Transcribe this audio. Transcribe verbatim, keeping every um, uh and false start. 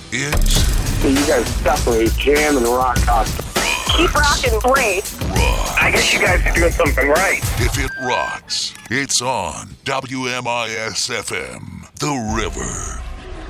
It's... So you guys separate jam and rock out. Keep rocking, please. Rock. I guess you guys are doing something right. If it rocks, it's on W M I S F M, The River.